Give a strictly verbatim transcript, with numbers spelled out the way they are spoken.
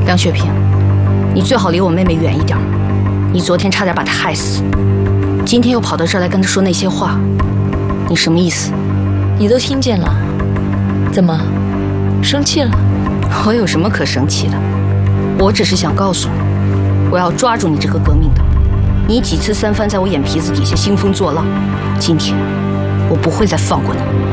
梁雪萍，你最好离我妹妹远一点。你昨天差点把她害死，今天又跑到这儿来跟她说那些话，你什么意思？ 你都听见了，怎么生气了？ 我有什么可生气的？我只是想告诉你，我要抓住你这个革命党。你几次三番在我眼皮子底下兴风作浪，今天我不会再放过你。